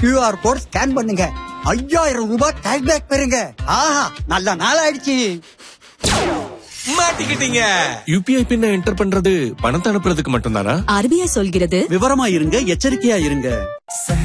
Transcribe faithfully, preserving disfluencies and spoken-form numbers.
QR code scan பண்ணுங்க, ஐயாயிரம் ரூபாய் கேஷ்பேக் பெறுங்க. ஆஹா, நல்ல நாள் ஆயிடுச்சு. மாட்டிக்கிட்டீங்க. யூபிஐ பின்ன என்டர் பண்றது பணத்தை அனுப்புறதுக்கு மட்டும்தானா? ஆர்பிஐ சொல்கிறது, விவரமா இருங்க, எச்சரிக்கையா இருங்க.